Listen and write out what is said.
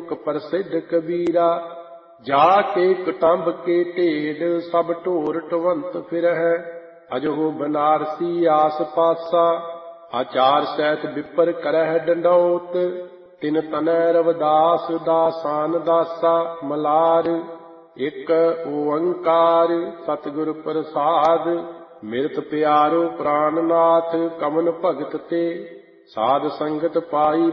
ਮੁਖ ਪ੍ਰਸਿੱਧ ਕਬੀਰਾ। ਜਾ ਕੇ ਕਟੰਬ ਕੇ ਢੇਡ ਸਭ ਢੋਰ ਢਵੰਤ ਫਿਰਹਿ। ਅਜਹੁ ਬਨਾਰਸੀ ਆਸ ਪਾਸਾ ਆਚਾਰ ਸਹਿਤ ਵਿਪਰ ਕਰਹਿ ਡੰਡੌਤ। ਤਿਨ ਤਨੈ ਰਵਿਦਾਸ ਦਾਸਾਨ ਦਾਸਾ ਮਲਾਰ। ਇਕ ਓੰਕਾਰ ਸਤਿਗੁਰ ਪ੍ਰਸਾਦ ਮਿਰਤ ਪਿਆਰੋ ਪ੍ਰਾਨਨਾਥ ਕਮਨ ਭਗਤ ਤੇ। ਸਾਧ ਸੰਗਤ ਪਾਈ